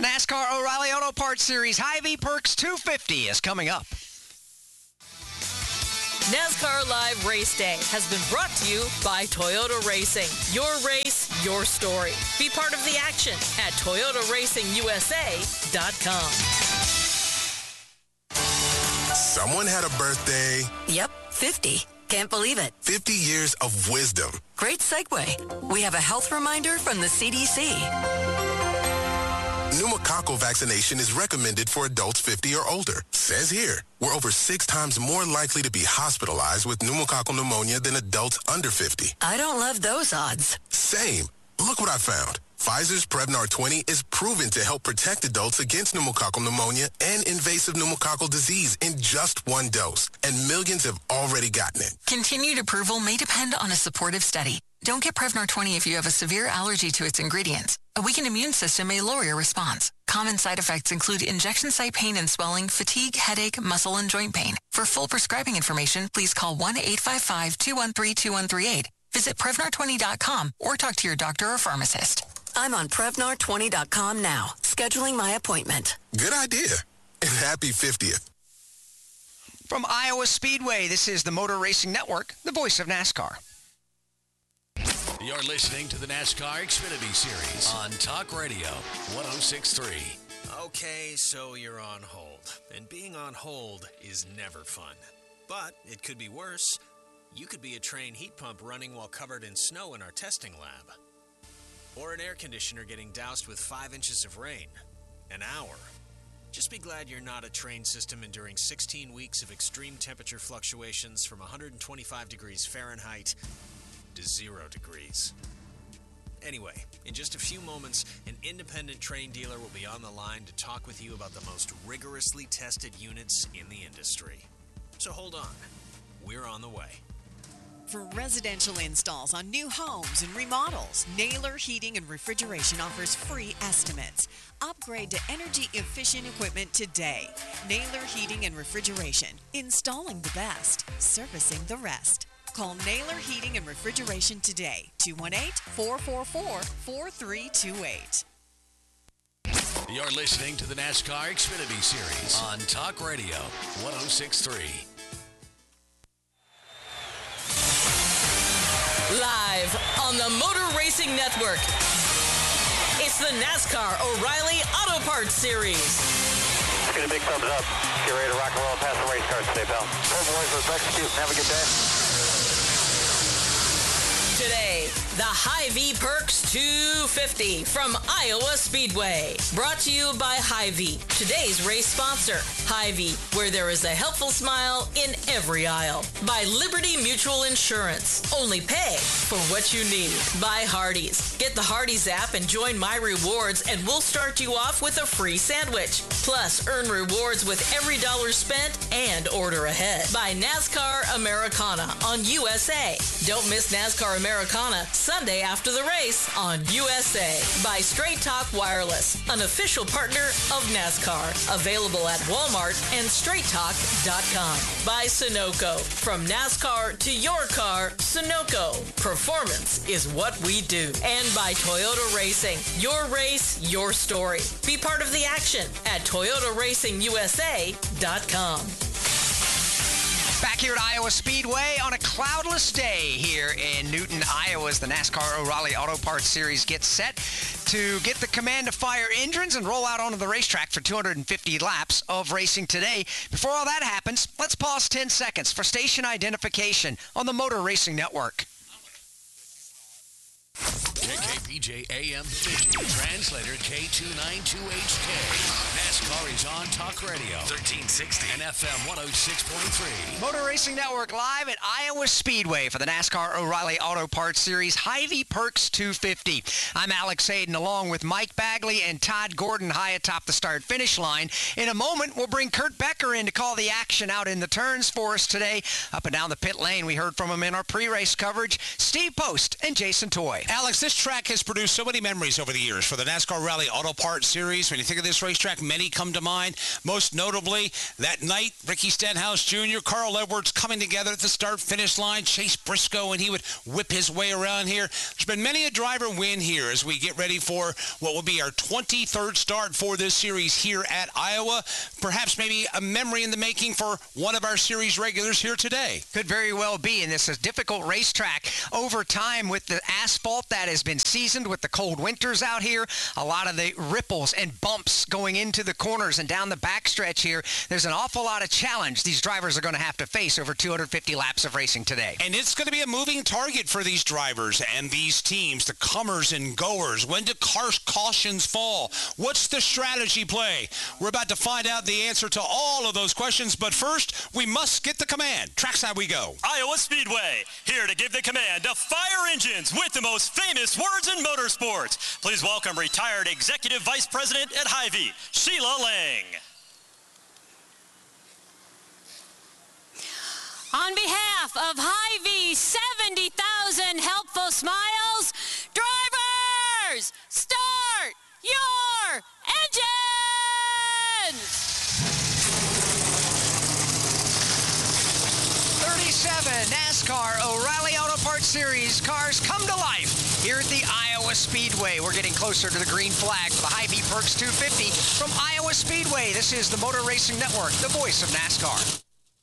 NASCAR O'Reilly Auto Parts Series Hy-Vee Perks 250 is coming up. NASCAR Live Race Day has been brought to you by Toyota Racing. Your race, your story. Be part of the action at ToyotaRacingUSA.com. Someone had a birthday. Yep, 50. Can't believe it. 50 years of wisdom. Great segue. We have a health reminder from the CDC. Pneumococcal vaccination is recommended for adults 50 or older. Says here, we're over 6 times more likely to be hospitalized with pneumococcal pneumonia than adults under 50. I don't love those odds. Same. Look what I found. Pfizer's Prevnar 20 is proven to help protect adults against pneumococcal pneumonia and invasive pneumococcal disease in just 1 dose. And millions have already gotten it. Continued approval may depend on a supportive study. Don't get Prevnar 20 if you have a severe allergy to its ingredients. A weakened immune system may lower your response. Common side effects include injection site pain and swelling, fatigue, headache, muscle, and joint pain. For full prescribing information, please call 1-855-213-2138. Visit Prevnar20.com or talk to your doctor or pharmacist. I'm on Prevnar20.com now, scheduling my appointment. Good idea. And happy 50th. From Iowa Speedway, this is the Motor Racing Network, the voice of NASCAR. You're listening to the NASCAR Xfinity Series on Talk Radio 106.3. Okay, so you're on hold. And being on hold is never fun. But it could be worse. You could be a train heat pump running while covered in snow in our testing lab. Or an air conditioner getting doused with 5 inches of rain. An hour. Just be glad you're not a train system enduring 16 weeks of extreme temperature fluctuations from 125 degrees Fahrenheit to 0 degrees. Anyway, in just a few moments, an independent train dealer will be on the line to talk with you about the most rigorously tested units in the industry. So hold on. We're on the way. For residential installs on new homes and remodels, Naylor Heating and Refrigeration offers free estimates. Upgrade to energy-efficient equipment today. Naylor Heating and Refrigeration. Installing the best, servicing the rest. Call Naylor Heating and Refrigeration today. 218-444-4328. You're listening to the NASCAR Xfinity Series on Talk Radio 106.3. Live on the Motor Racing Network, it's the NASCAR O'Reilly Auto Parts Series. Get a big thumbs up. Get ready to rock and roll and pass the race cars today, pal. Hey, boys, let's execute. Have a good day. Today, the Hy-Vee Perks 250 from Iowa Speedway. Brought to you by Hy-Vee, today's race sponsor. Hy-Vee, where there is a helpful smile in every aisle. By Liberty Mutual Insurance. Only pay for what you need. By Hardee's. Get the Hardee's app and join My Rewards, and we'll start you off with a free sandwich. Plus, earn rewards with every dollar spent and order ahead. By NASCAR Americana on USA. Don't miss NASCAR Americana Sunday after the race on USA. By Straight Talk Wireless, an official partner of NASCAR. Available at Walmart and StraightTalk.com. By Sunoco. From NASCAR to your car, Sunoco. Performance is what we do. And by Toyota Racing. Your race, your story. Be part of the action at ToyotaRacingUSA.com. Back here at Iowa Speedway on a cloudless day here in Newton, Iowa, as the NASCAR O'Reilly Auto Parts Series gets set to get the command to fire engines and roll out onto the racetrack for 250 laps of racing today. Before all that happens, let's pause 10 seconds for station identification on the Motor Racing Network. KKPJ AM 50, translator K292HK. NASCAR is on Talk Radio 1360 and FM 106.3. Motor Racing Network live at Iowa Speedway for the NASCAR O'Reilly Auto Parts Series Hy-Vee Perks 250. I'm Alex Hayden along with Mike Bagley and Todd Gordon high atop the start-finish line. In a moment, we'll bring Kurt Becker in to call the action out in the turns for us today. Up and down the pit lane, we heard from him in our pre-race coverage. Steve Post and Jason Toy. Alex, this track has produced so many memories over the years for the NASCAR Rally Auto Parts Series. When you think of this racetrack, many come to mind. Most notably, that night, Ricky Stenhouse Jr., Carl Edwards coming together at the start-finish line, Chase Briscoe, and he would whip his way around here. There's been many a driver win here as we get ready for what will be our 23rd start for this series here at Iowa. Perhaps maybe a memory in the making for one of our series regulars here today. Could very well be, and this is a difficult racetrack over time with the asphalt that has been seasoned with the cold winters out here. A lot of the ripples and bumps going into the corners and down the backstretch here. There's an awful lot of challenge these drivers are going to have to face over 250 laps of racing today. And it's going to be a moving target for these drivers and these teams, the comers and goers. When do cautions fall? What's the strategy play? We're about to find out the answer to all of those questions, but first, we must get the command. Trackside we go. Iowa Speedway, here to give the command to fire engines with the most famous words in motorsports. Please welcome retired Executive Vice President at Hy-Vee, Sheila Lang. On behalf of Hy-Vee, 70,000 helpful smiles, drivers, start your engines! 37 NASCAR O'Reilly Auto Parts Series cars come to life here at the Iowa Speedway. We're getting closer to the green flag for the Hy-Vee Perks 250 from Iowa Speedway. This is the Motor Racing Network, the voice of NASCAR.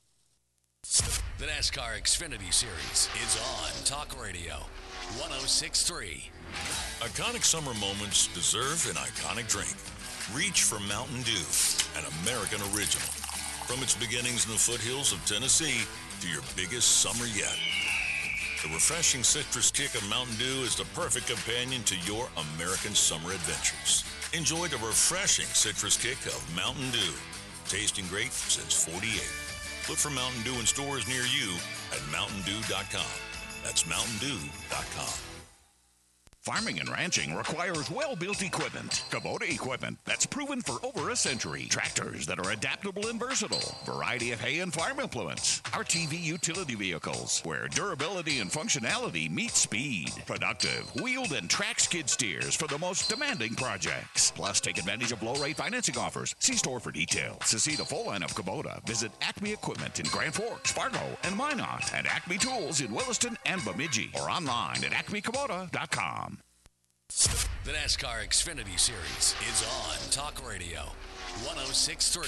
The NASCAR Xfinity Series is on Talk Radio 106.3. Iconic summer moments deserve an iconic drink. Reach for Mountain Dew, an American original. From its beginnings in the foothills of Tennessee to your biggest summer yet. The refreshing citrus kick of Mountain Dew is the perfect companion to your American summer adventures. Enjoy the refreshing citrus kick of Mountain Dew. Tasting great since 48. Look for Mountain Dew in stores near you at MountainDew.com. That's MountainDew.com. Farming and ranching requires well-built equipment. Kubota equipment that's proven for over a century. Tractors that are adaptable and versatile. Variety of hay and farm implements. RTV utility vehicles where durability and functionality meet speed. Productive, wheeled and track skid steers for the most demanding projects. Plus, take advantage of low-rate financing offers. See store for details. To see the full line of Kubota, visit Acme Equipment in Grand Forks, Fargo, and Minot. And Acme Tools in Williston and Bemidji. Or online at acmekubota.com. The NASCAR Xfinity Series is on Talk Radio 106.3.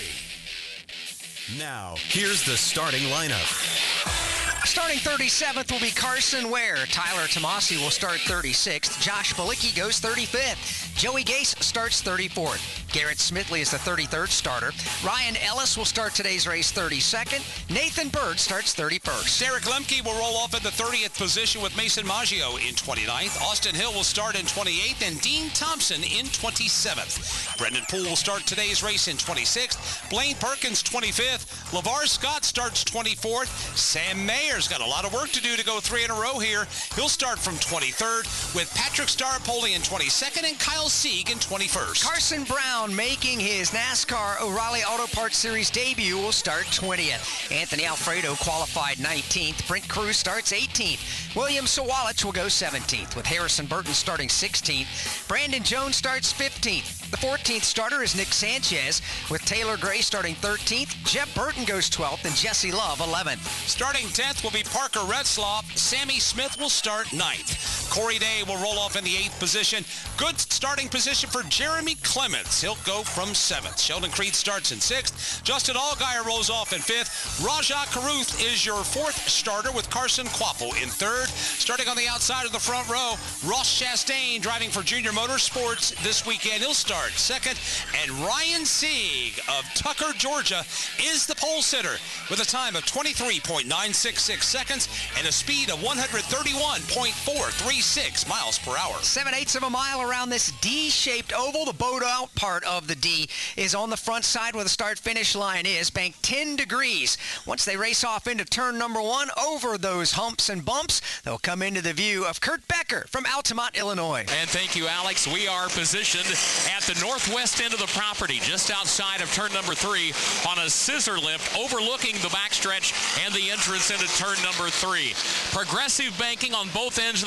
Now, here's the starting lineup. Starting 37th will be Carson Ware. Tyler Tomasi will start 36th. Josh Bilicki goes 35th. Joey Gase starts 34th. Garrett Smithley is the 33rd starter. Ryan Ellis will start today's race 32nd. Nathan Bird starts 31st. Derek Lemke will roll off in the 30th position with Mason Maggio in 29th. Austin Hill will start in 28th and Dean Thompson in 27th. Brendan Poole will start today's race in 26th. Blaine Perkins 25th. LeVar Scott starts 24th. Sam Mayer's got a lot of work to do to go 3 in a row here. He'll start from 23rd with Patrick Staropoli in 22nd and Kyle Sieg in 21st. Carson Brown making his NASCAR O'Reilly Auto Parts Series debut will start 20th. Anthony Alfredo qualified 19th. Brent Cruz starts 18th. William Sawalich will go 17th with Harrison Burton starting 16th. Brandon Jones starts 15th. The 14th starter is Nick Sanchez with Taylor Gray starting 13th. Jeff Burton goes 12th and Jesse Love 11th. Starting 10th will be Parker Retzlaff. Sammy Smith will start 9th. Corey Day will roll off in the 8th position. Good starting position for Jeremy Clements. He'll go from 7th. Sheldon Creed starts in 6th. Justin Allgaier rolls off in 5th. Rajah Caruth is your 4th starter with Carson Quaffle in 3rd. Starting on the outside of the front row, Ross Chastain driving for Junior Motorsports this weekend. He'll start 2nd. And Ryan Sieg of Tucker, Georgia is the pole sitter with a time of 23.966 seconds and a speed of 131.436 miles per hour. 7/8 of a mile around this D-shaped oval. The bowed out part of the D is on the front side where the start-finish line is, banked 10 degrees. Once they race off into turn number 1 over those humps and bumps, they'll come into the view of Kurt Becker from Altamont, Illinois. And thank you, Alex. We are positioned at the northwest end of the property, just outside of turn number 3 on a scissor lift overlooking the backstretch and the entrance into turn number 3. Progressive banking on both ends of the racetrack.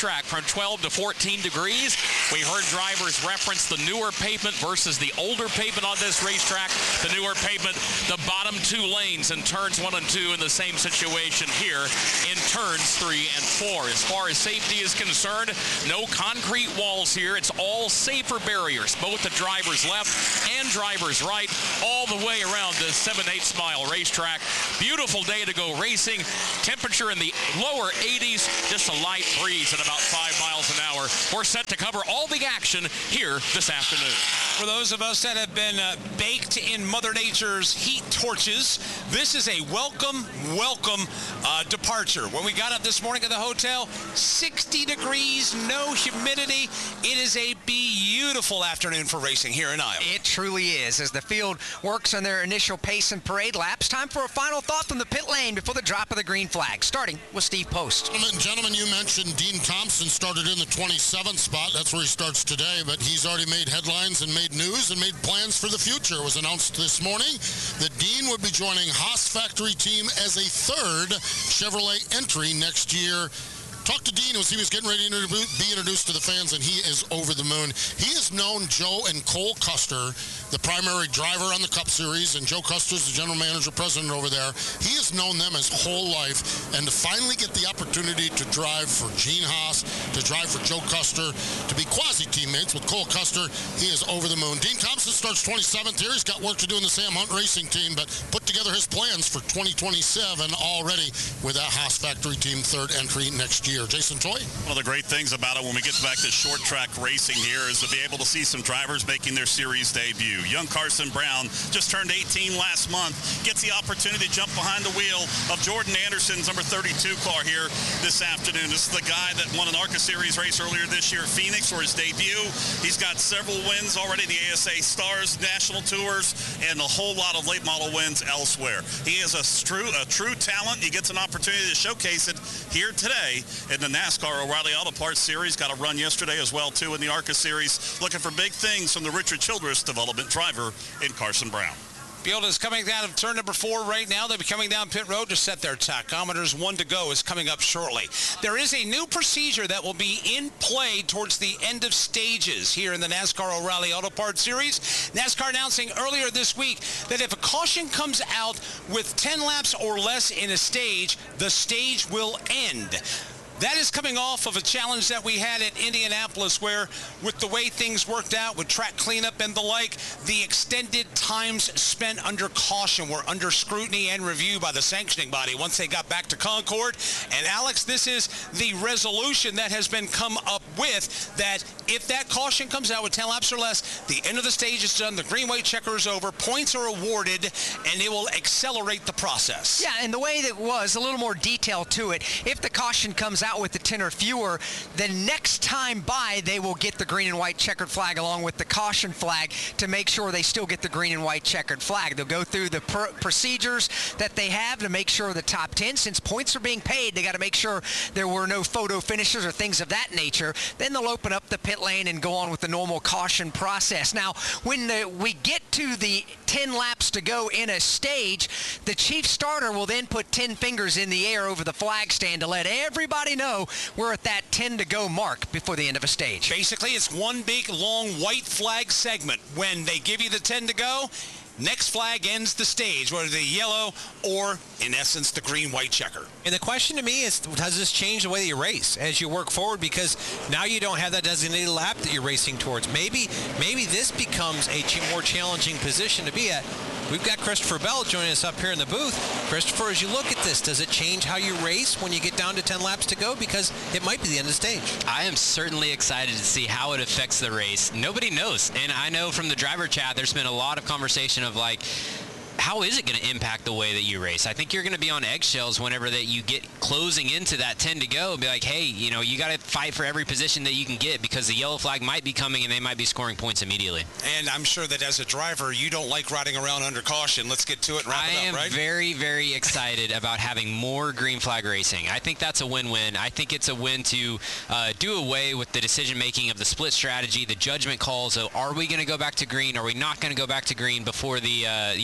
racetrack from 12 to 14 degrees. We heard drivers reference the newer pavement versus the older pavement on this racetrack. The newer pavement, the bottom 2 lanes in turns 1 and 2 in the same situation here in turns 3 and 4. As far as safety is concerned, no concrete walls here. It's all safer barriers, both the driver's left and driver's right, all the way around the 7/8 mile racetrack. Beautiful day to go racing. Temperature in the lower 80s, just a light breeze at about 5 miles an hour. We're set to cover all the action here this afternoon. For those of us that have been baked in Mother Nature's heat torches, this is a welcome departure. When we got up this morning at the hotel, 60 degrees, no humidity. It is a beautiful afternoon for racing here in Iowa. It truly is. As the field works on their initial pace and parade laps, time for a final thought from the pit lane before the drop of the green flag, starting with Steve Post. Gentlemen, you mentioned Dean Thompson started in the 27th spot. That's where he starts today, but he's already made headlines and made news and made plans for the future. It was announced this morning that Dean would be joining Haas Factory Team as a third Chevrolet entry next year. Talked to Dean as he was getting ready to be introduced to the fans, and he is over the moon. He has known Joe and Cole Custer, the primary driver on the Cup Series, and Joe Custer's the general manager, president over there. He has known them his whole life, and to finally get the opportunity to drive for Gene Haas, to drive for Joe Custer, to be quasi-teammates with Cole Custer, he is over the moon. Dean Thompson starts 27th here. He's got work to do in the Sam Hunt Racing Team, but put together his plans for 2027 already with that Haas Factory Team third entry next year. Jason Toy? One of the great things about it when we get back to short track racing here is to be able to see some drivers making their series debut. Young Carson Brown just turned 18 last month, gets the opportunity to jump behind the wheel of Jordan Anderson's number 32 car here this afternoon. This is the guy that won an ARCA Series race earlier this year at Phoenix for his debut. He's got several wins already, the ASA Stars National Tours, and a whole lot of late model wins elsewhere. He is a true talent. He gets an opportunity to showcase it here today in the NASCAR O'Reilly Auto Parts Series. Got a run yesterday as well, too, in the ARCA Series. Looking for big things from the Richard Childress development driver in Carson Brown. Field is coming down of turn number 4 right now. They'll be coming down pit road to set their tachometers. 1 to go is coming up shortly. There is a new procedure that will be in play towards the end of stages here in the NASCAR O'Reilly Auto Parts Series. NASCAR announcing earlier this week that if a caution comes out with 10 laps or less in a stage, the stage will end. That is coming off of a challenge that we had at Indianapolis where, with the way things worked out with track cleanup and the like, the extended times spent under caution were under scrutiny and review by the sanctioning body once they got back to Concord. And Alex, this is the resolution that has been come up with, that if that caution comes out with 10 laps or less, the end of the stage is done, the green white checker is over, points are awarded, and it will accelerate the process. Yeah, and the way that was, a little more detail to it, if the caution comes out with the 10 or fewer, the next time by they will get the green and white checkered flag along with the caution flag to make sure they still get the green and white checkered flag. They'll go through the procedures that they have to make sure the top 10, since points are being paid, they got to make sure there were no photo finishes or things of that nature. Then they'll open up the pit lane and go on with the normal caution process. Now, when we get to the 10 laps to go in a stage, the chief starter will then put 10 fingers in the air over the flag stand to let everybody know we're at that 10 to go mark before the end of a stage. Basically, it's one big, long white flag segment. When they give you the 10 to go, next flag ends the stage, whether the yellow or, in essence, the green-white checker. And the question to me is, does this change the way that you race as you work forward? Because now you don't have that designated lap that you're racing towards. Maybe this becomes a more challenging position to be at. We've got Christopher Bell joining us up here in the booth. Christopher, as you look at this, does it change how you race when you get down to 10 laps to go? Because it might be the end of the stage. I am certainly excited to see how it affects the race. Nobody knows. And I know from the driver chat, there's been a lot of conversation of like, how is it going to impact the way that you race? I think you're going to be on eggshells whenever that you get closing into that 10 to go and be like, hey, you know, you got to fight for every position that you can get because the yellow flag might be coming and they might be scoring points immediately. And I'm sure that as a driver, you don't like riding around under caution. Let's get to it and wrap it up, right? I am very, very excited about having more green flag racing. I think that's a win-win. I think it's a win to do away with the decision-making of the split strategy, the judgment calls. So are we going to go back to green? Are we not going to go back to green before the, the stage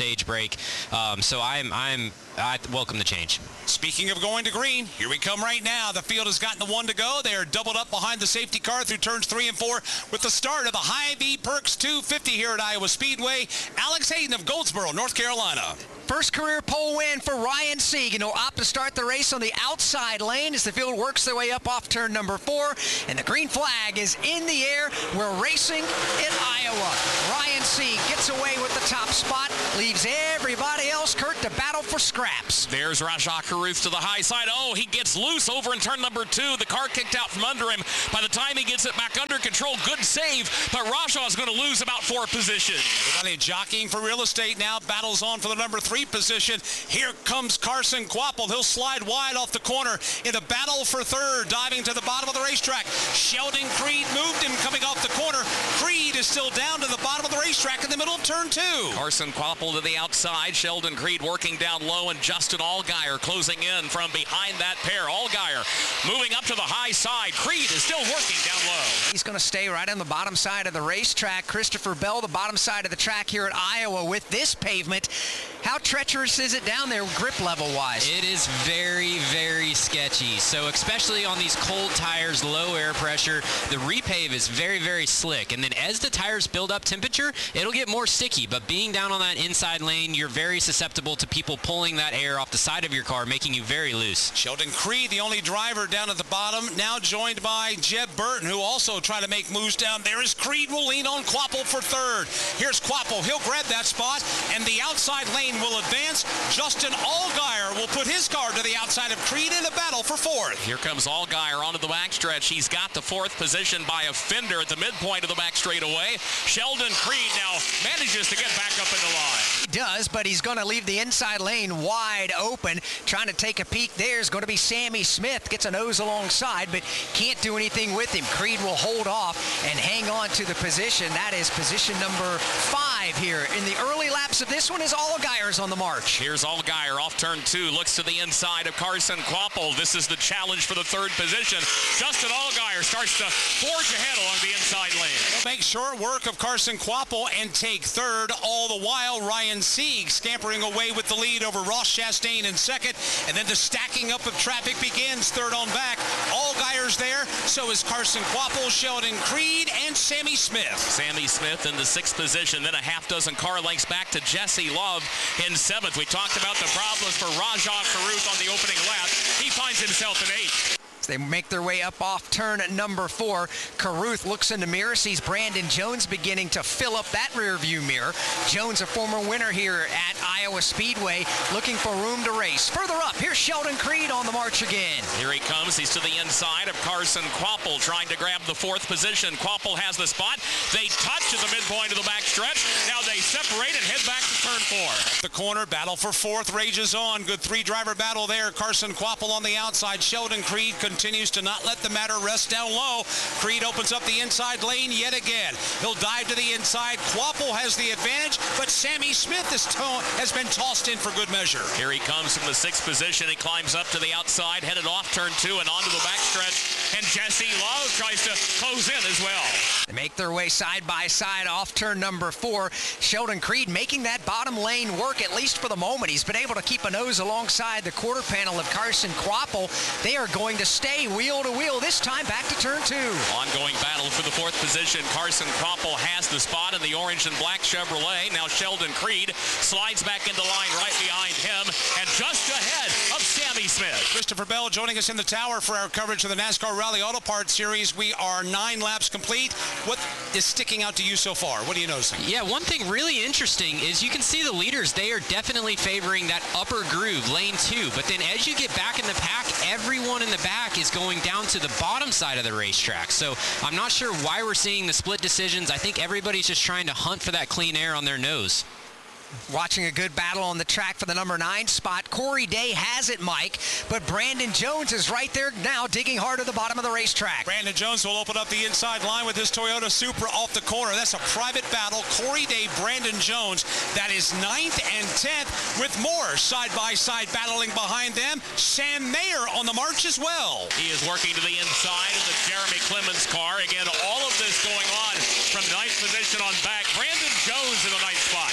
stage break. So I welcome the change. Speaking of going to green, here we come right now. The field has gotten the one to go. They are doubled up behind the safety car through turns 3 and 4 with the start of the Hy-Vee Perks 250 here at Iowa Speedway. Alex Hayden of Goldsboro, North Carolina. First career pole win for Ryan Sieg, and he'll opt to start the race on the outside lane as the field works their way up off turn number 4, and the green flag is in the air. We're racing in Iowa. Ryan Sieg gets away with the top spot, leaves everybody else, Kurt, to battle for scraps. There's Rajah Caruth to the high side. Oh, he gets loose over in turn number 2. The car kicked out from under him. By the time he gets it back under control, good save, but Rajah is going to lose about 4th position. Everybody jockeying for real estate now, battles on for the number 3 position. Here comes Carson Kvapil. He'll slide wide off the corner in a battle for 3rd, diving to the bottom of the racetrack. Sheldon Creed moved him coming off the corner. Creed is still down to the bottom of the racetrack in the middle of turn 2. Carson Kvapil to the outside. Sheldon Creed working down low, and Justin Allgaier closing in from behind that pair. Allgaier moving up to the high side. Creed is still working down low. He's going to stay right on the bottom side of the racetrack. Christopher Bell, the bottom side of the track here at Iowa with this pavement. How treacherous is it down there grip level-wise? It is very, very sketchy. So especially on these cold tires, low air pressure, the repave is very, very slick. And then as the tires build up temperature, it'll get more sticky. But being down on that inside lane, you're very susceptible to people pulling that air off the side of your car, making you very loose. Sheldon Creed, the only driver down at the bottom, now joined by Jeb Burton, who also trying to make moves down there as Creed will lean on Kvapil for 3rd. Here's Kvapil. He'll grab that spot, and the outside lane will advance. Justin Allgaier will put his car to the outside of Creed in a battle for 4th. Here comes Allgaier onto the backstretch. He's got the 4th position by a fender at the midpoint of the back straightaway. Sheldon Creed now manages to get back up in the line. He does, but he's going to leave the inside lane wide open. Trying to take a peek there's going to be Sammy Smith. Gets a nose alongside, but can't do anything with him. Creed will hold off and hang on to the position. That is position number 5 here. In the early laps of this one is Allgaier's on the march. Here's Allgaier off turn 2, looks to the inside of Carson Kvapil. This is the challenge for the 3rd position. Justin Allgaier starts to forge ahead along the inside lane. He'll make short work of Carson Kvapil and take 3rd. All the while, Ryan Sieg scampering away with the lead over Ross Chastain in 2nd. And then the stacking up of traffic begins 3rd on back. Allgaier's there, so is Carson Kvapil, Sheldon Creed, and Sammy Smith. Sammy Smith in the 6th position, then a half dozen car lengths back to Jesse Love in 7th. We talked about the problems for Rajah Caruth on the opening lap. He finds himself in 8th. They make their way up off turn number 4. Caruth looks in the mirror, sees Brandon Jones beginning to fill up that rear view mirror. Jones, a former winner here at Iowa Speedway, looking for room to race. Further up, here's Sheldon Creed on the march again. Here he comes. He's to the inside of Carson Kvapil, trying to grab the 4th position. Kvapil has the spot. They touch at the midpoint of the back stretch. Now they separate and head back to turn 4. The corner battle for 4th rages on. Good 3-driver battle there. Carson Kvapil on the outside. Sheldon Creed continues to not let the matter rest down low. Creed opens up the inside lane yet again. He'll dive to the inside. Kvapil has the advantage, but Sammy Smith has been tossed in for good measure. Here he comes from the 6th position. He climbs up to the outside, headed off turn 2 and onto the backstretch. And Jesse Love tries to close in as well. They make their way side by side off turn number 4. Sheldon Creed making that bottom lane work, at least for the moment. He's been able to keep a nose alongside the quarter panel of Carson Kvapil. They are going to stay wheel to wheel, this time back to turn 2. Ongoing battle for the 4th position. Carson Kvapil has the spot in the orange and black Chevrolet. Now Sheldon Creed slides back into line right behind him and just ahead of Sammy Smith. Christopher Bell joining us in the tower for our coverage of the NASCAR Rally Auto Parts Series. We are 9 laps complete. What is sticking out to you so far? What are you noticing? Yeah, one thing really interesting is you can see the leaders. They are definitely favoring that upper groove, lane 2. But then as you get back in the pack, everyone in the back is going down to the bottom side of the racetrack. So I'm not sure why we're seeing the split decisions. I think everybody's just trying to hunt for that clean air on their nose. Watching a good battle on the track for the number 9 spot. Corey Day has it, Mike, but Brandon Jones is right there now digging hard at the bottom of the racetrack. Brandon Jones will open up the inside line with his Toyota Supra off the corner. That's a private battle. Corey Day, Brandon Jones. That is 9th and 10th with more side-by-side battling behind them. Sam Mayer on the march as well. He is working to the inside of the Jeremy Clemens car. Again, all of this going on from 9th position on back. Brandon Jones in the 9th spot.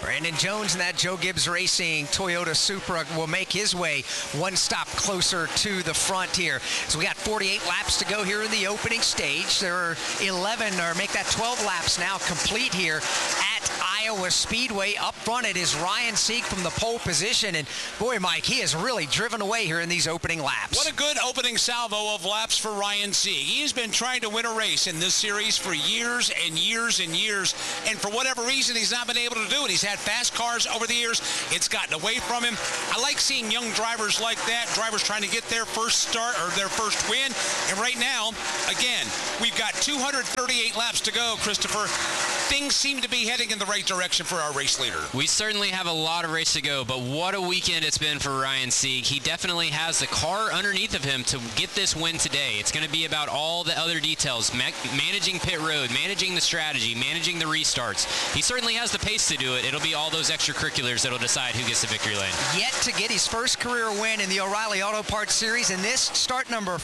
Brandon Jones in that Joe Gibbs Racing Toyota Supra will make his way one stop closer to the front here. So we got 48 laps to go here in the opening stage. There are 12 laps now complete here at Iowa Speedway. Up front it is Ryan Sieg from the pole position, and boy, Mike, he has really driven away here in these opening laps. What a good opening salvo of laps for Ryan Sieg. He's been trying to win a race in this series for years and years and years, and for whatever reason he's not been able to do it. He's had fast cars over the years. It's gotten away from him. I like seeing young drivers like that, drivers trying to get their first start or their first win. And right now, again, we've got 238 laps to go, Christopher. Things seem to be heading in the right direction for our race leader. We certainly have a lot of race to go, but what a weekend it's been for Ryan Sieg. He definitely has the car underneath of him to get this win today. It's going to be about all the other details, managing pit road, managing the strategy, managing the restarts. He certainly has the pace to do it. It'll be all those extracurriculars that'll decide who gets the victory lane. Yet to get his first career win in the O'Reilly Auto Parts Series, and this start number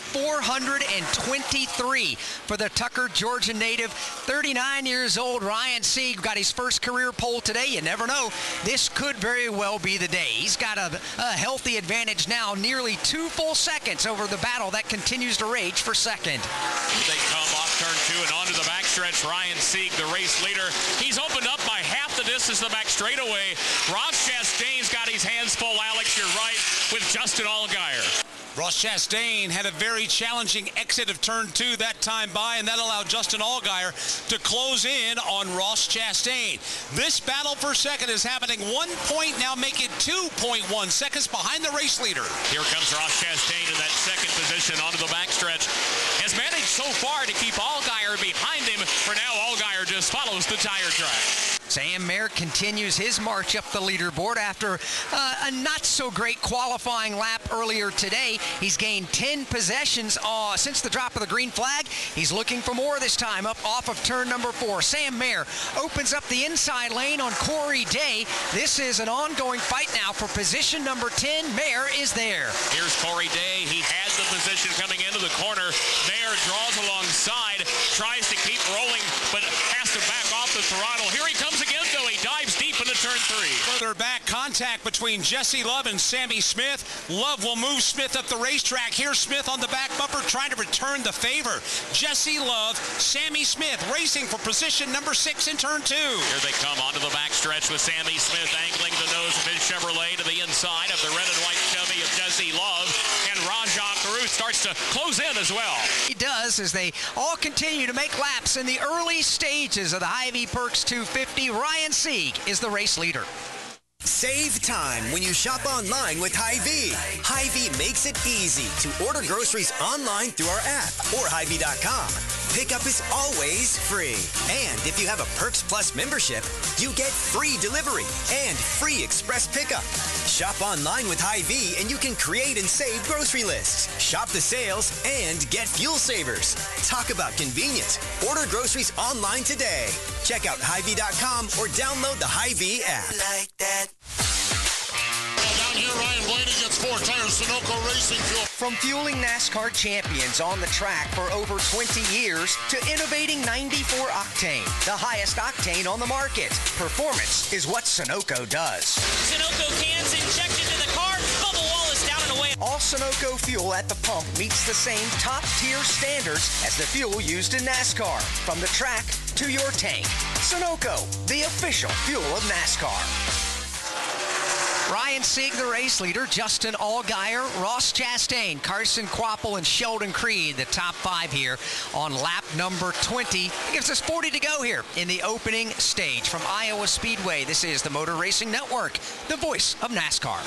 423 for the Tucker, Georgia native, 39 years old. Ryan Sieg got his first career pole today. You never know. This could very well be the day. He's got a healthy advantage now, nearly 2 full seconds over the battle that continues to rage for second. They come off turn 2 and onto the backstretch. Ryan Sieg, the race leader. He's opened up by half the distance the back straightaway. Ross Chastain's got his hands full, Alex, you're right, with Justin Allgaier. Ross Chastain had a very challenging exit of turn 2 that time by, and that allowed Justin Allgaier to close in on Ross Chastain. This battle for second is happening 1 point, now make it 2.1 seconds behind the race leader. Here comes Ross Chastain in that second position onto the backstretch. Has managed so far to keep Allgaier behind him. For now, Allgaier just follows the tire track. Sam Mayer continues his march up the leaderboard after a not-so-great qualifying lap earlier today. He's gained 10 possessions since the drop of the green flag. He's looking for more this time up off of turn number 4. Sam Mayer opens up the inside lane on Corey Day. This is an ongoing fight now for position number 10. Mayer is there. Here's Corey Day. He has the position coming into the corner. Mayer draws alongside, tries to keep rolling, but has to back off the throttle. Here he comes again, though. He dives deep into turn 3. Further back contact between Jesse Love and Sammy Smith. Love will move Smith up the racetrack. Here's Smith on the back bumper trying to return the favor. Jesse Love, Sammy Smith racing for position number 6 in turn 2. Here they come onto the backstretch with Sammy Smith angling the nose of his Chevrolet to the inside of the red and white Chevy of Jesse Love. And Rajah Carew starts to close in as well. He does, as they all continue to make laps in the early stages of the Hy-Vee Perks 250. Ryan Sieg is the race leader. Save time when you shop online with Hy-Vee. Hy-Vee makes it easy to order groceries online through our app or Hy-Vee.com. Pickup is always free. And if you have a Perks Plus membership, you get free delivery and free express pickup. Shop online with Hy-Vee and you can create and save grocery lists, shop the sales, and get fuel savers. Talk about convenience. Order groceries online today. Check out Hy-Vee.com or download the Hy-Vee app. Like that. Down here, Ryan Blaney gets 4 tires, Sunoco Racing Fuel. From fueling NASCAR champions on the track for over 20 years to innovating 94 octane, the highest octane on the market. Performance is what Sunoco does. Sunoco cans injected to the car, bubble wall is down and away. All Sunoco fuel at the pump meets the same top-tier standards as the fuel used in NASCAR. From the track to your tank. Sunoco, the official fuel of NASCAR. Ryan Sieg, the race leader, Justin Allgaier, Ross Chastain, Carson Kvapil, and Sheldon Creed, the top 5 here on lap number 20. It gives us 40 to go here in the opening stage. From Iowa Speedway, this is the Motor Racing Network, the voice of NASCAR.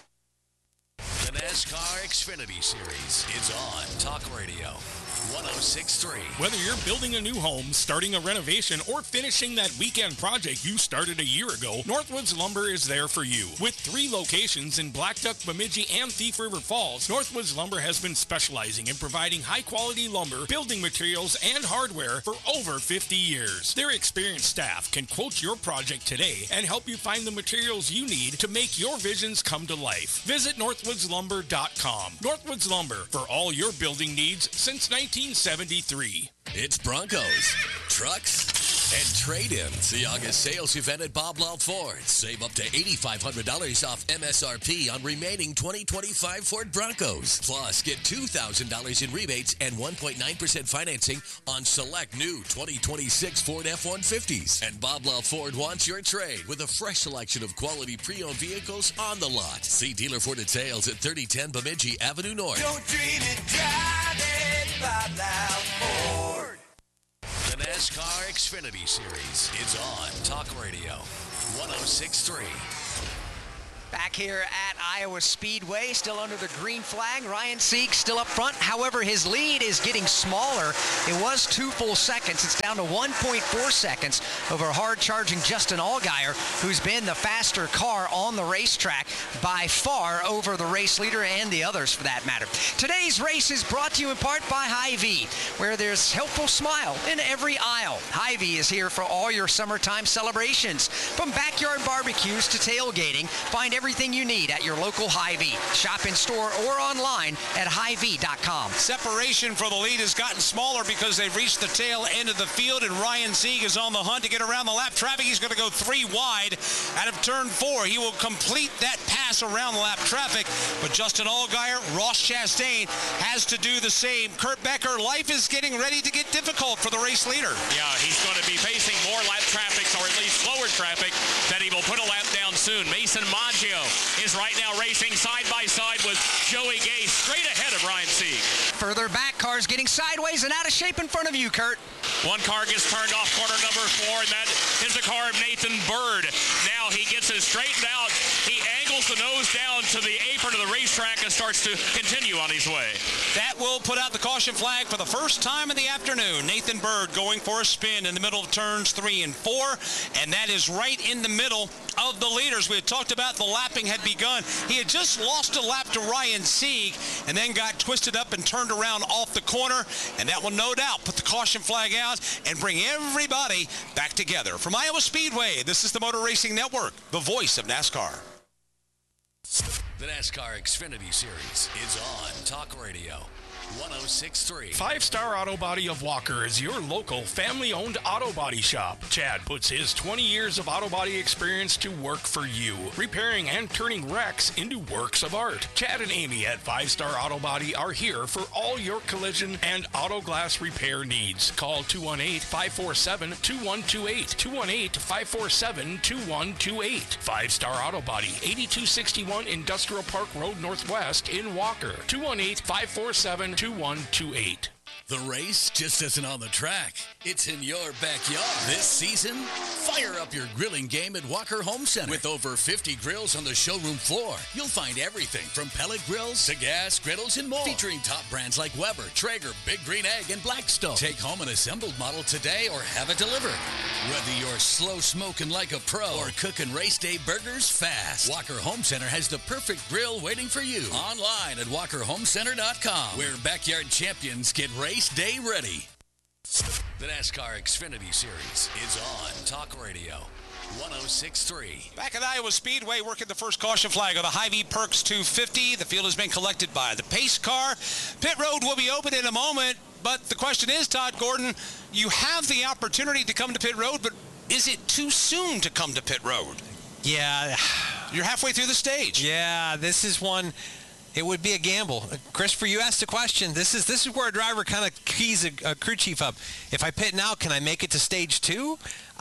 The NASCAR Xfinity Series is on Talk Radio 106.3. Whether you're building a new home, starting a renovation, or finishing that weekend project you started a year ago, Northwoods Lumber is there for you. With 3 locations in Blackduck, Bemidji, and Thief River Falls, Northwoods Lumber has been specializing in providing high-quality lumber, building materials, and hardware for over 50 years. Their experienced staff can quote your project today and help you find the materials you need to make your visions come to life. Visit NorthwoodsLumber.com. Northwoods Lumber, for all your building needs since 1973. It's Broncos, trucks, and trade-ins. The August sales event at Bob Law Ford. Save up to $8,500 off MSRP on remaining 2025 Ford Broncos. Plus, get $2,000 in rebates and 1.9% financing on select new 2026 Ford F-150s. And Bob Law Ford wants your trade with a fresh selection of quality pre-owned vehicles on the lot. See dealer for details at 3010 Bemidji Avenue North. Don't dream it, drive it, Bob Law Ford. The NASCAR Xfinity Series is on Talk Radio 106.3. Back here at Iowa Speedway, still under the green flag. Ryan Sieg still up front. However, his lead is getting smaller. It was 2 full seconds. It's down to 1.4 seconds over hard-charging Justin Allgaier, who's been the faster car on the racetrack by far over the race leader and the others for that matter. Today's race is brought to you in part by Hy-Vee, where there's helpful smile in every aisle. Hy-Vee is here for all your summertime celebrations. From backyard barbecues to tailgating, find everything you need at your local Hy-Vee. Shop in store or online at Hy-Vee.com. Separation for the lead has gotten smaller because they've reached the tail end of the field, and Ryan Sieg is on the hunt to get around the lap traffic. He's going to go 3 wide out of turn 4. He will complete that pass around the lap traffic, but Justin Allgaier, Ross Chastain has to do the same. Kurt Becker, life is getting ready to get difficult for the race leader. Yeah, he's going to be facing more lap traffic, or at least slower traffic, that he will put a lap down soon. Mason Maggio is right now racing side by side with Joey Gay, straight ahead of Ryan Sieg. Further back, cars getting sideways and out of shape in front of you, Kurt. One car gets turned off corner number 4, and that is the car of Nathan Bird. Now he gets it straightened out. He angles the nose down to the apron of the racetrack and starts to continue on his way. That will put out the caution flag for the first time in the afternoon. Nathan Bird going for a spin in the middle of turns 3 and 4, and that is right in the middle of the leaders. We had talked about the lapping had begun. He had just lost a lap to Ryan Sieg and then got twisted up and turned around off the corner, and that will no doubt put the caution flag out and bring everybody back together. From Iowa Speedway, this is the Motor Racing Network, the voice of NASCAR. The NASCAR Xfinity Series is on Talk Radio 106.3. Five Star Auto Body of Walker is your local family-owned auto body shop. Chad puts his 20 years of auto body experience to work for you, repairing and turning wrecks into works of art. Chad and Amy at Five Star Auto Body are here for all your collision and auto glass repair needs. Call 218-547-2128. 218-547-2128. Five Star Auto Body, 8261 Industrial Park Road Northwest in Walker. 218-547-2128. The race just isn't on the track. It's in your backyard. This season, fire up your grilling game at Walker Home Center. With over 50 grills on the showroom floor, you'll find everything from pellet grills to gas griddles and more. Featuring top brands like Weber, Traeger, Big Green Egg, and Blackstone. Take home an assembled model today or have it delivered. Whether you're slow smoking like a pro or cooking race day burgers fast, Walker Home Center has the perfect grill waiting for you. Online at walkerhomecenter.com, where backyard champions get race day ready. The NASCAR Xfinity Series is on Talk Radio 106.3. Back at Iowa Speedway, working the first caution flag of the Hy-Vee Perks 250. The field has been collected by the pace car. Pit road will be open in a moment, but the question is, Todd Gordon, you have the opportunity to come to pit road, but is it too soon to come to pit road? Yeah. You're halfway through the stage. Yeah, this is one. It would be a gamble. Christopher, you asked a question. This is where a driver kind of keys a crew chief up. If I pit now, can I make it to stage 2?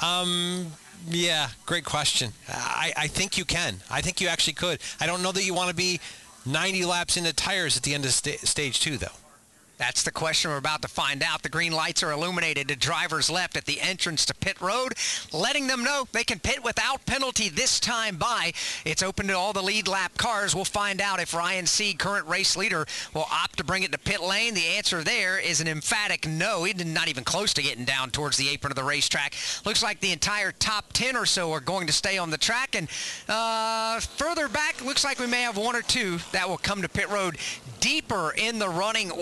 Yeah, great question. I think you can. I think you actually could. I don't know that you want to be 90 laps into tires at the end of stage 2, though. That's the question we're about to find out. The green lights are illuminated to drivers left at the entrance to pit road, letting them know they can pit without penalty this time by. It's open to all the lead lap cars. We'll find out if Ryan Sieg, current race leader, will opt to bring it to pit lane. The answer there is an emphatic no. He's not even close to getting down towards the apron of the racetrack. Looks like the entire top 10 or so are going to stay on the track. And further back, looks like we may have one or two that will come to pit road deeper in the running order.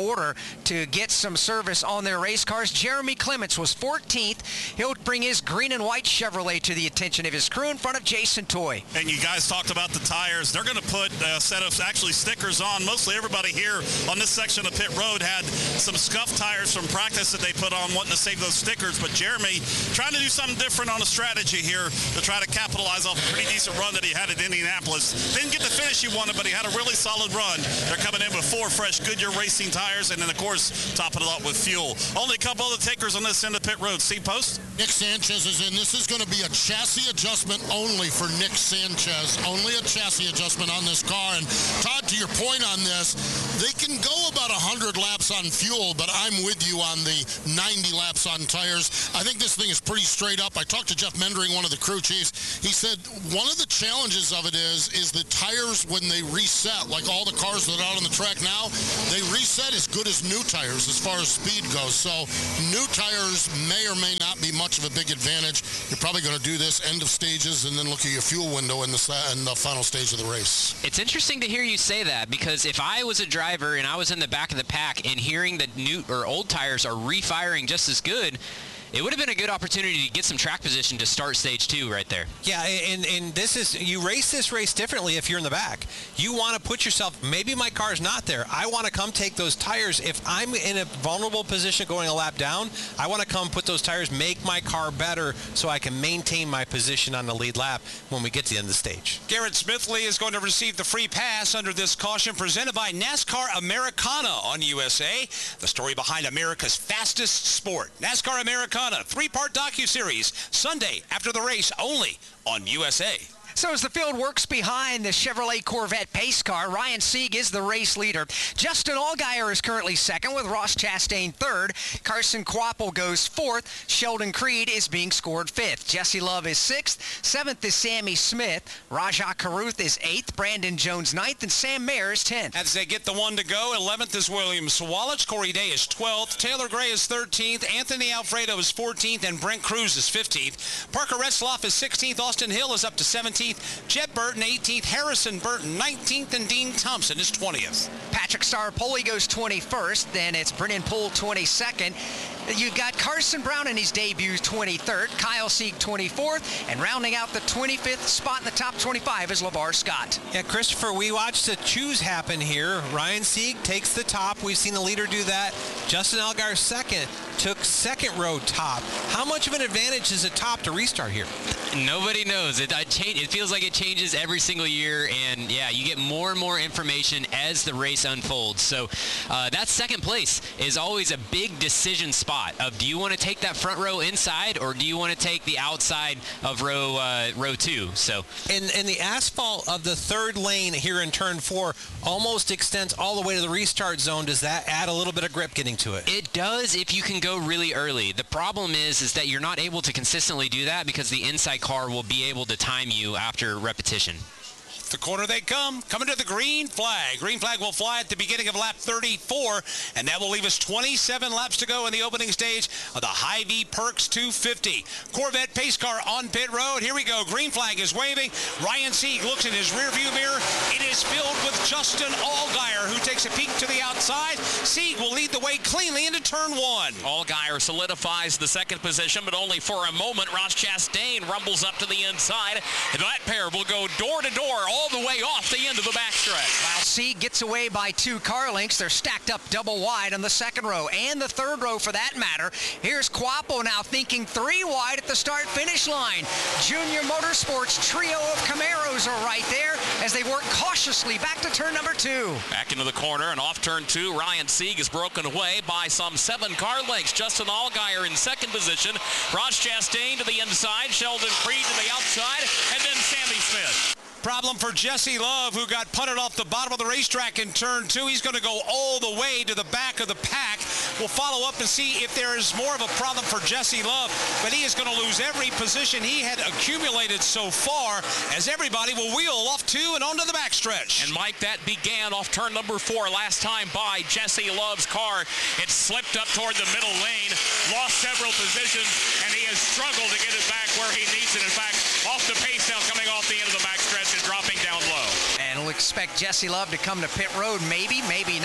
to get some service on their race cars. Jeremy Clements was 14th. He'll bring his green and white Chevrolet to the attention of his crew in front of Jason Toy. And you guys talked about the tires. They're going to put a set of actually stickers on. Mostly everybody here on this section of pit road had some scuffed tires from practice that they put on, wanting to save those stickers. But Jeremy trying to do something different on a strategy here to try to capitalize off a pretty decent run that he had at Indianapolis. Didn't get the finish he wanted, but he had a really solid run. They're coming in with 4 fresh Goodyear Racing tires, and then, of course, topping it up with fuel. Only a couple other takers on this end of pit road. Steve Post? Nick Sanchez is in. This is going to be a chassis adjustment only for Nick Sanchez. Only a chassis adjustment on this car. And Todd, to your point on this, they can go about 100 laps on fuel, but I'm with you on the 90 laps on tires. I think this thing is pretty straight up. I talked to Jeff Mendering, one of the crew chiefs. He said one of the challenges of it is the tires when they reset, like all the cars that are out on the track now, they reset as good as new tires as far as speed goes. So new tires may or may not be much of a big advantage. You're probably going to do this end of stages and then look at your fuel window in the final stage of the race. It's interesting to hear you say that, because if I was a driver and I was in the back of the pack and hearing that new or old tires are refiring just as good, it would have been a good opportunity to get some track position to start stage 2 right there. Yeah, and this is, you race this race differently if you're in the back. You want to put yourself, maybe my car's not there. I want to come take those tires. If I'm in a vulnerable position going a lap down, I want to come put those tires, make my car better so I can maintain my position on the lead lap when we get to the end of the stage. Garrett Smithley is going to receive the free pass under this caution presented by NASCAR Americana on USA. The story behind America's fastest sport. NASCAR Americana, 3-part docuseries, Sunday after the race, only on USA. So as the field works behind the Chevrolet Corvette pace car, Ryan Sieg is the race leader. Justin Allgaier is currently second with Ross Chastain third. Carson Kvapil goes fourth. Sheldon Creed is being scored fifth. Jesse Love is sixth. Seventh is Sammy Smith. Rajah Caruth is eighth. Brandon Jones ninth. And Sam Mayer is 10th. As they get the one to go, 11th is William Sawalich. Corey Day is 12th. Taylor Gray is 13th. Anthony Alfredo is 14th. And Brent Cruz is 15th. Parker Retzlaff is 16th. Austin Hill is up to 17th. Jed Burton 18th, Harrison Burton 19th, and Dean Thompson is 20th. Patrick Starpoli goes 21st, then it's Brennan Poole 22nd. You got Carson Brown in his debut 23rd, Kyle Sieg 24th, and rounding out the 25th spot in the top 25 is LeVar Scott. Yeah, Christopher, we watched the choose happen here. Ryan Sieg takes the top. We've seen the leader do that. Justin Allgaier second, took second row top. How much of an advantage is a top to restart here? Nobody knows. It feels like it changes every single year, and yeah, you get more and more information as the race unfolds. So that second place is always a big decision spot of, do you want to take that front row inside, or do you want to take the outside of row 2? So and the asphalt of the third lane here in turn 4 almost extends all the way to the restart zone. Does that add a little bit of grip getting to it? It does if you can go really early. The problem is that you're not able to consistently do that because the inside car will be able to time you after repetition. The corner they come, coming to the green flag. Green flag will fly at the beginning of lap 34, and that will leave us 27 laps to go in the opening stage of the Hy-Vee Perks 250. Corvette pace car on pit road. Here we go. Green flag is waving. Ryan Sieg looks in his rearview mirror. It is filled with Justin Allgaier, who takes a peek to the outside. Sieg will lead the way cleanly into turn 1. Allgaier solidifies the second position, but only for a moment. Ross Chastain rumbles up to the inside, and that pair will go door to door all the way off the end of the backstretch. While Sieg gets away by 2 car lengths, they're stacked up double wide on the second row and the third row for that matter. Here's Kvapil now thinking 3 wide at the start-finish line. Junior Motorsports trio of Camaros are right there as they work cautiously back to turn number 2. Back into the corner and off turn 2, Ryan Sieg is broken away by some 7 car lengths. Justin Allgaier in second position. Ross Chastain to the inside, Sheldon Creed to the outside, and then Sammy Smith. Problem for Jesse Love, who got punted off the bottom of the racetrack in turn 2. He's going to go all the way to the back of the pack. We'll follow up and see if there is more of a problem for Jesse Love, but he is going to lose every position he had accumulated so far as everybody will wheel off 2 and onto the backstretch. And Mike, that began off turn number 4 last time by Jesse Love's car. It slipped up toward the middle lane, lost several positions, and he has struggled to get it back where he needs it. In fact, off the pace now coming off the end of the backstretch and dropping down low. And we'll expect Jesse Love to come to pit road, maybe, maybe not.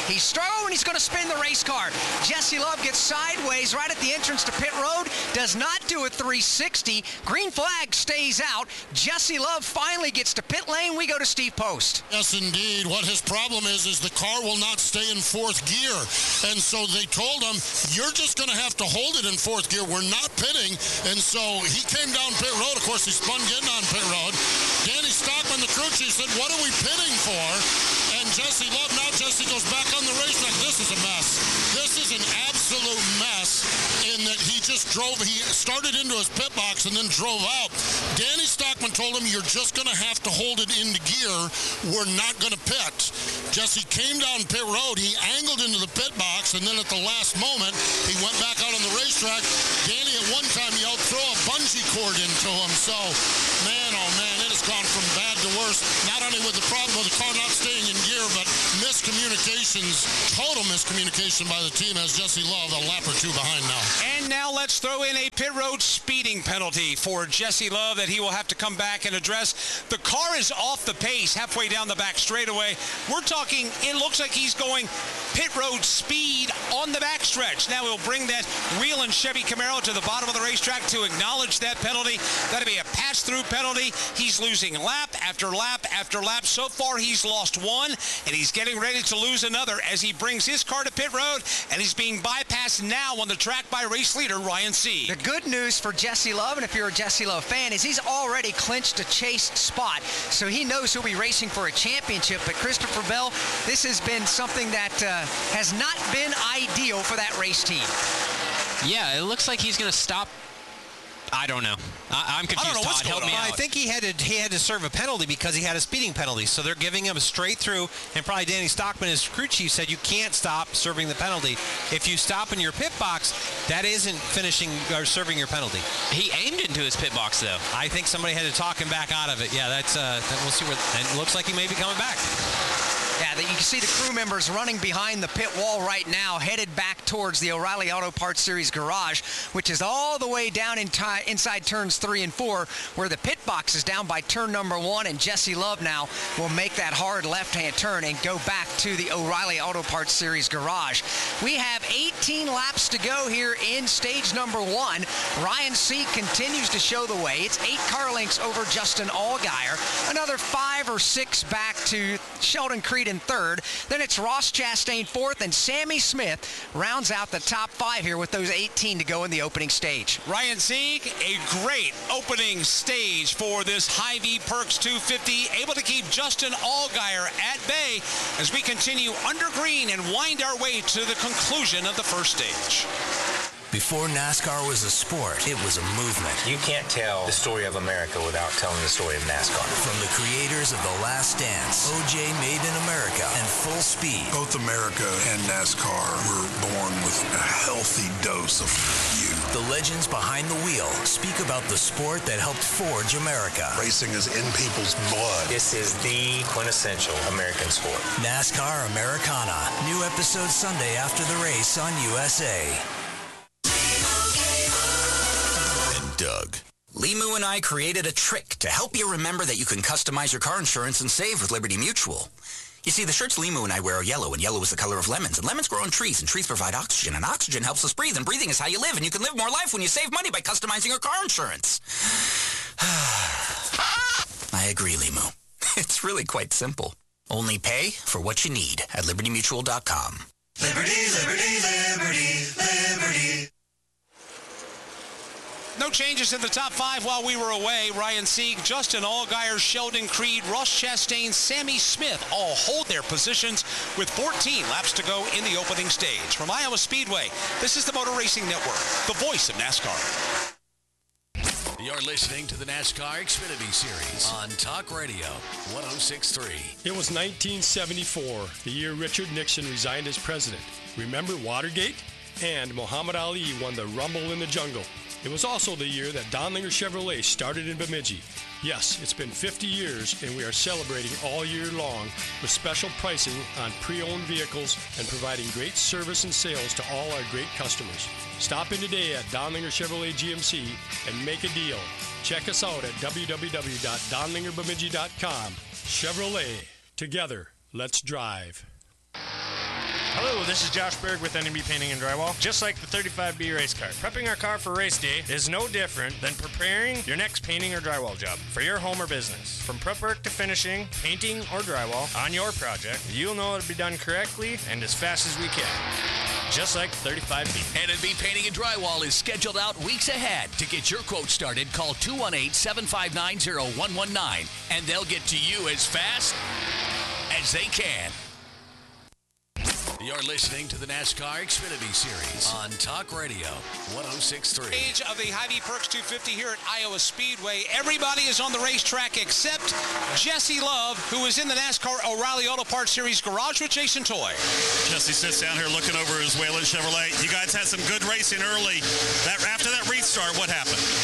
He's strong, and he's going to spin the race car. Jesse Love gets sideways right at the entrance to pit road, does not do a 360. Green flag stays out. Jesse Love finally gets to pit lane. We go to Steve Post. Yes, indeed. What his problem is the car will not stay in fourth gear. And so they told him, you're just going to have to hold it in fourth gear. We're not pitting. And so he came down pit road. Of course, he spun getting on pit road. Danny Stockman, the crew chief, said, what are we pitting for? And Jesse Love, now Jesse goes back on the racetrack. This is a mess. This is an absolute mess in that he just drove. He started into his pit box and then drove out. Danny Stockman told him, you're just going to have to hold it into gear. We're not going to pit. Jesse came down pit road. He angled into the pit box, and then at the last moment, he went back out on the racetrack. Danny at one time yelled, throw a bungee cord into him. So, man, oh man, it has gone from bad to worse. Not only with the problem of the car not staying in gear, but miscommunications, total miscommunication by the team as Jesse Love a lap or two behind now. And now let's throw in a pit road speeding penalty for Jesse Love that he will have to come back and address. The car is off the pace halfway down the back straightaway. We're talking, it looks like he's going pit road speed on the backstretch. Now he'll bring that Whelen Chevy Camaro to the bottom of the racetrack to acknowledge that penalty. That'll be a pass-through penalty. He's losing lap after lap after lap. So far, he's lost one, and he's getting ready to lose another as he brings his car to pit road, and he's being bypassed now on the track by race leader Ryan Sieg. The good news for Jesse Love, and if you're a Jesse Love fan, is he's already clinched a chase spot, so he knows he'll be racing for a championship. But Christopher Bell, this has been something that has not been ideal for that race team. Yeah, it looks like he's going to stop. I don't know. I'm confused. I don't know what's Todd, going on. help me out. I think he had to serve a penalty because he had a speeding penalty. So they're giving him a straight through, and probably Danny Stockman, his crew chief, said you can't stop serving the penalty. If you stop in your pit box, that isn't finishing or serving your penalty. He aimed into his pit box, though. I think somebody had to talk him back out of it. Yeah, that's we'll see where. And it looks like he may be coming back. Yeah, you can see the crew members running behind the pit wall right now, headed back towards the O'Reilly Auto Parts Series garage, which is all the way down inside turns 3 and 4, where the pit box is down by turn number 1, and Jesse Love now will make that hard left-hand turn and go back to the O'Reilly Auto Parts Series garage. We have 18 laps to go here in stage number 1. Ryan Sieg continues to show the way. It's 8 car lengths over Justin Allgaier, another 5 or 6 back to Sheldon Creed in third. Then it's Ross Chastain fourth, and Sammy Smith rounds out the top 5 here with those 18 to go in the opening stage. Ryan Sieg, a great opening stage for this Hy-Vee Perks 250, able to keep Justin Allgaier at bay as we continue under green and wind our way to the conclusion of the first stage. Before NASCAR was a sport, it was a movement. You can't tell the story of America without telling the story of NASCAR. From the creators of The Last Dance, OJ Made in America, and Full Speed. Both America and NASCAR were born with a healthy dose of youth. The legends behind the wheel speak about the sport that helped forge America. Racing is in people's blood. This is the quintessential American sport. NASCAR Americana. New episode Sunday after the race on USA. Doug. Limu and I created a trick to help you remember that you can customize your car insurance and save with Liberty Mutual. You see, the shirts Limu and I wear are yellow, and yellow is the color of lemons, and lemons grow on trees, and trees provide oxygen, and oxygen helps us breathe, and breathing is how you live, and you can live more life when you save money by customizing your car insurance. I agree, Limu. It's really quite simple. Only pay for what you need at LibertyMutual.com. Liberty, liberty, liberty, liberty. No changes in the top 5 while we were away. Ryan Sieg, Justin Allgaier, Sheldon Creed, Ross Chastain, Sammy Smith all hold their positions with 14 laps to go in the opening stage. From Iowa Speedway, this is the Motor Racing Network, the voice of NASCAR. You're listening to the NASCAR Xfinity Series on Talk Radio 106.3. It was 1974, the year Richard Nixon resigned as president. Remember Watergate? And Muhammad Ali won the Rumble in the Jungle. It was also the year that Donlinger Chevrolet started in Bemidji. Yes, it's been 50 years, and we are celebrating all year long with special pricing on pre-owned vehicles and providing great service and sales to all our great customers. Stop in today at Donlinger Chevrolet GMC and make a deal. Check us out at www.donlingerbemidji.com. Chevrolet. Together, let's drive. Hello, this is Josh Berg with NMB Painting and Drywall. Just like the 35B race car, prepping our car for race day is no different than preparing your next painting or drywall job for your home or business. From prep work to finishing, painting or drywall on your project, you'll know it'll be done correctly and as fast as we can. Just like 35B. NMB Painting and Drywall is scheduled out weeks ahead. To get your quote started, call 218-759-0119, and they'll get to you as fast as they can. You're listening to the NASCAR Xfinity Series on Talk Radio 106.3. Stage of the Hy-Vee Perks 250 here at Iowa Speedway. Everybody is on the racetrack except Jesse Love, who is in the NASCAR O'Reilly Auto Parts Series garage with Jason Toy. Jesse sits down here looking over his Whelen Chevrolet. You guys had some good racing early. After that restart, what happened?